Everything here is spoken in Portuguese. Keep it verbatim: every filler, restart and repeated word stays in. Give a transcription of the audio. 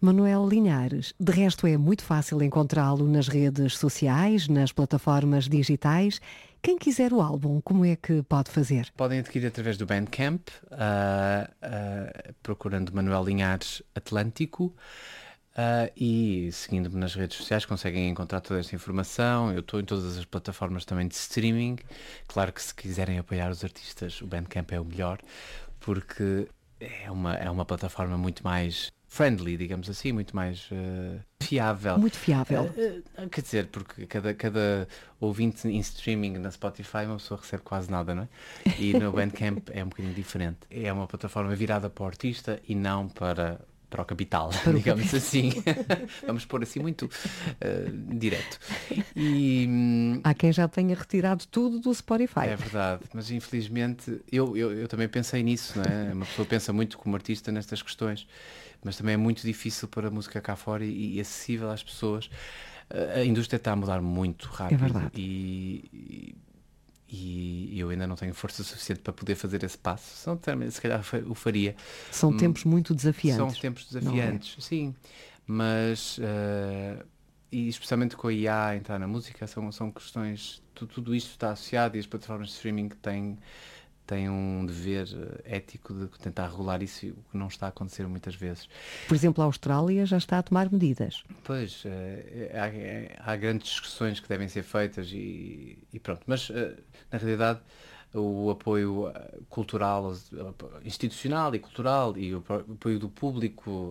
Manuel Linhares, de resto é muito fácil encontrá-lo nas redes sociais, nas plataformas digitais. Quem quiser o álbum, como é que pode fazer? Podem adquirir através do Bandcamp, uh, uh, procurando Manuel Linhares Atlântico. Uh, e seguindo-me nas redes sociais conseguem encontrar toda esta informação. Eu estou em todas as plataformas também de streaming. Claro que se quiserem apoiar os artistas, o Bandcamp é o melhor, porque é uma, é uma plataforma muito mais friendly, digamos assim, muito mais uh, fiável. Muito fiável. Uh, uh, quer dizer, porque cada, cada ouvinte em streaming na Spotify uma pessoa recebe quase nada, não é? E no Bandcamp é um bocadinho diferente. É uma plataforma virada para o artista e não para... para o capital, para digamos o assim. Vamos pôr assim muito uh, direto. E, há quem já tenha retirado tudo do Spotify. É verdade, mas infelizmente eu, eu, eu também pensei nisso, não é? Uma pessoa pensa muito como artista nestas questões, mas também é muito difícil para a música cá fora e, e acessível às pessoas. A indústria está a mudar muito rápido. É verdade. E, e e eu ainda não tenho força suficiente para poder fazer esse passo. São, se calhar o faria. São tempos muito desafiantes. São tempos desafiantes, é? Sim. Mas, uh, e especialmente com a I A a entrar na música, são, são questões, tudo, tudo isto está associado e as plataformas de streaming têm, têm um dever ético de tentar regular isso, o que não está a acontecer muitas vezes. Por exemplo, a Austrália já está a tomar medidas. Pois, uh, há, há grandes discussões que devem ser feitas e, e pronto, mas uh, na realidade o apoio cultural, institucional e cultural e o apoio do público